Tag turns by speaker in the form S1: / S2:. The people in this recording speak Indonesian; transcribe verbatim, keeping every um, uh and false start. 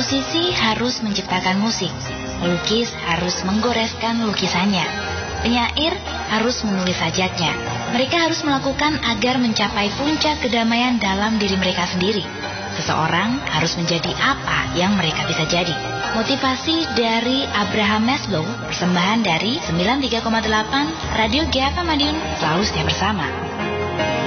S1: Musisi harus menciptakan musik, pelukis harus menggoreskan lukisannya, penyair harus menulis sajaknya. Mereka harus melakukan agar mencapai puncak kedamaian dalam diri mereka sendiri. Seseorang harus menjadi apa yang mereka bisa jadi. Motivasi dari Abraham Maslow, persembahan dari sembilan puluh tiga koma delapan Radio G F M Madiun, selalu setia bersama.